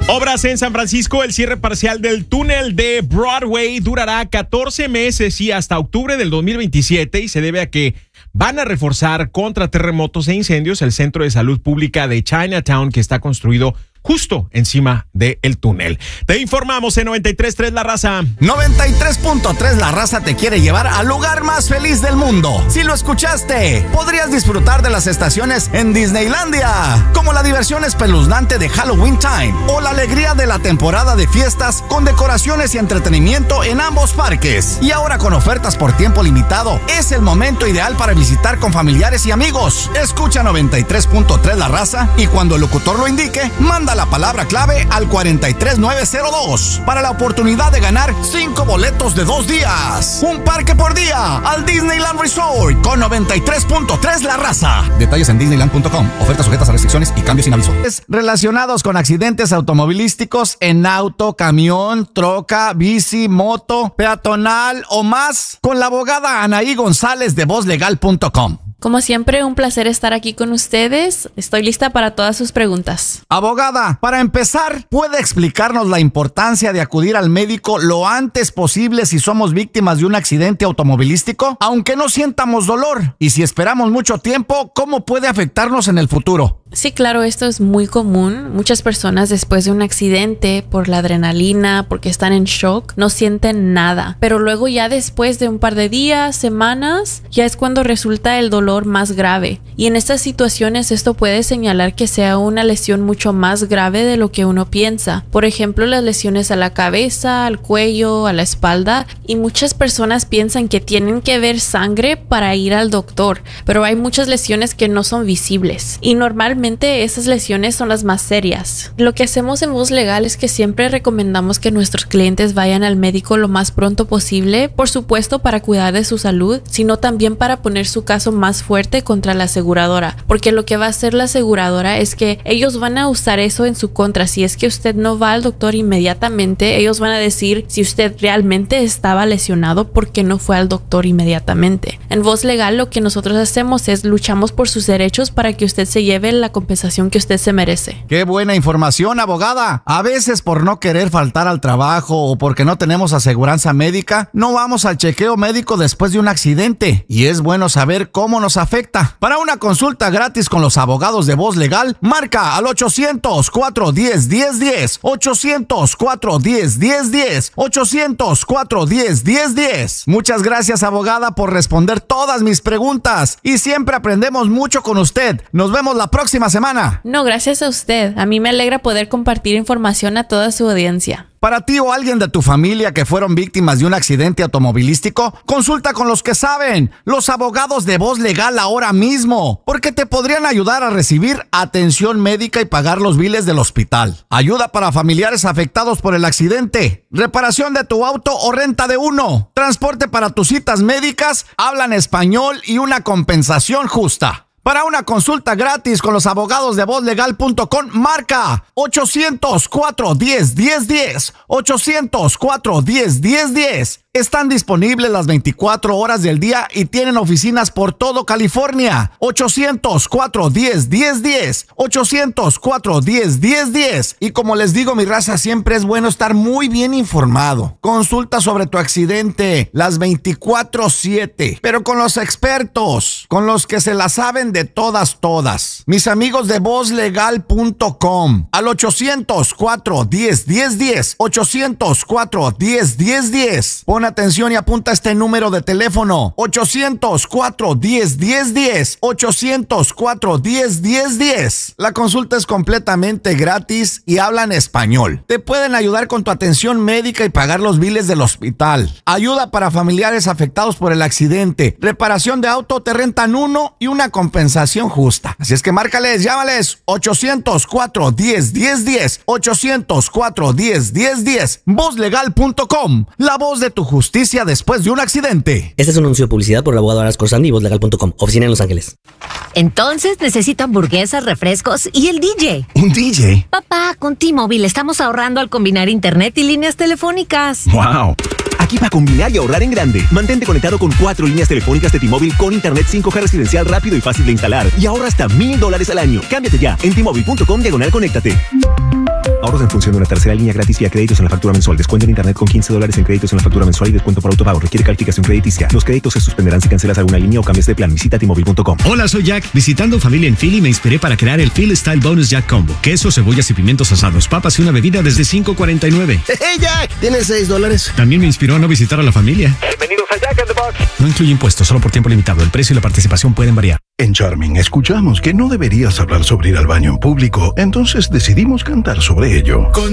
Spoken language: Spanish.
Obras en San Francisco. El cierre parcial del túnel de Broadway durará 14 meses y hasta octubre del 2027 y se debe a que van a reforzar contra terremotos e incendios el Centro de Salud Pública de Chinatown, que está construido justo encima del túnel. Te informamos en 93.3 La Raza. 93.3 La Raza te quiere llevar al lugar más feliz del mundo. Si lo escuchaste, podrías disfrutar de las estaciones en Disneylandia, como la diversión espeluznante de Halloween Time o la alegría de la temporada de fiestas con decoraciones y entretenimiento en ambos parques. Y ahora con ofertas por tiempo limitado, es el momento ideal para visitar con familiares y amigos. Escucha 93.3 La Raza y cuando el locutor lo indique, manda la palabra clave al 43902 para la oportunidad de ganar 5 boletos de 2 días. Un parque por día al Disneyland Resort con 93.3 La Raza. Detalles en disneyland.com. Ofertas sujetas a restricciones y cambios sin aviso. Relacionados con accidentes automovilísticos en auto, camión, troca, bici, moto, peatonal o más, con la abogada Anaí González de VozLegal.com. Como siempre, un placer estar aquí con ustedes. Estoy lista para todas sus preguntas. Abogada, para empezar, ¿puede explicarnos la importancia de acudir al médico lo antes posible si somos víctimas de un accidente automovilístico, aunque no sientamos dolor? Y si esperamos mucho tiempo, ¿cómo puede afectarnos en el futuro? Sí, claro, esto es muy común. Muchas personas después de un accidente, por la adrenalina, porque están en shock, no sienten nada. Pero luego ya después de un par de días, semanas, ya es cuando resulta el dolor más grave. Y en estas situaciones esto puede señalar que sea una lesión mucho más grave de lo que uno piensa. Por ejemplo, las lesiones a la cabeza, al cuello, a la espalda. Y muchas personas piensan que tienen que ver sangre para ir al doctor. Pero hay muchas lesiones que no son visibles. Y normalmente esas lesiones son las más serias. Lo que hacemos en Voz Legal es que siempre recomendamos que nuestros clientes vayan al médico lo más pronto posible, por supuesto para cuidar de su salud, sino también para poner su caso más fuerte contra la aseguradora, porque lo que va a hacer la aseguradora es que ellos van a usar eso en su contra. Si es que usted no va al doctor inmediatamente, ellos van a decir si usted realmente estaba lesionado, ¿por qué no fue al doctor inmediatamente? En Voz Legal lo que nosotros hacemos es luchamos por sus derechos para que usted se lleve la compensación que usted se merece. ¡Qué buena información, abogada! A veces por no querer faltar al trabajo o porque no tenemos aseguranza médica, no vamos al chequeo médico después de un accidente. Y es bueno saber cómo nos afecta. Para una consulta gratis con los abogados de Voz Legal, marca al 800-410-1010, 800-410-1010, 800-410-1010. Muchas gracias, abogada, por responder todas mis preguntas. Y siempre aprendemos mucho con usted. Nos vemos la próxima semana. No, gracias a usted. A mí me alegra poder compartir información a toda su audiencia. Para ti o alguien de tu familia que fueron víctimas de un accidente automovilístico, consulta con los que saben, los abogados de Voz Legal ahora mismo, porque te podrían ayudar a recibir atención médica y pagar los biles del hospital. Ayuda para familiares afectados por el accidente, reparación de tu auto o renta de uno, transporte para tus citas médicas, hablan español y una compensación justa. Para una consulta gratis con los abogados de VozLegal.com, marca 800-410-1010, 800-410-1010. Están disponibles las 24 horas del día y tienen oficinas por todo California. 800-410-1010, 800-410-1010. Y como les digo, mi raza, siempre es bueno estar muy bien informado. Consulta sobre tu accidente las 24/7, pero con los expertos, con los que se la saben de todas. Mis amigos de VozLegal.com, al 800-410-1010, 800-410-1010. Pon atención y apunta este número de teléfono: 800-410-1010, 800-410-1010. La consulta es completamente gratis y hablan español. Te pueden ayudar con tu atención médica y pagar los biles del hospital. Ayuda para familiares afectados por el accidente, reparación de auto, te rentan uno y una compensación justa. Así es que márcales, llámales 800-410-1010, 800-410-1010. VozLegal.com, la voz de tu justicia después de un accidente. Este es un anuncio de publicidad por el abogado Aras Corsandi y VozLegal.com, oficina en Los Ángeles. Entonces necesito hamburguesas, refrescos y el DJ. ¿Un DJ? Papá, con T-Mobile estamos ahorrando al combinar internet y líneas telefónicas. ¡Wow! Aquí para combinar y ahorrar en grande. Mantente conectado con 4 líneas telefónicas de T-Mobile con internet 5G residencial rápido y fácil de instalar. Y ahorra hasta $1,000 al año. Cámbiate ya en T-Mobile.com/conéctate. Ahorros en función de una tercera línea gratis y a créditos en la factura mensual. Descuento en internet con $15 en créditos en la factura mensual y descuento por autopago. Requiere calificación crediticia. Los créditos se suspenderán si cancelas alguna línea o cambias de plan. Visita T-Mobile.com. Hola, soy Jack. Visitando familia en Philly me inspiré para crear el Philly Style Bonus Jack Combo. Queso, cebollas y pimientos asados, papas y una bebida desde $5.49. ¡Hey, Jack! ¿Tienes $6? También me inspiró a no visitar a la familia. Bienvenidos a Jack in the Box. No incluye impuestos, solo por tiempo limitado. El precio y la participación pueden variar. En Charming escuchamos que no deberías hablar sobre ir al baño en público, entonces decidimos cantar sobre ello.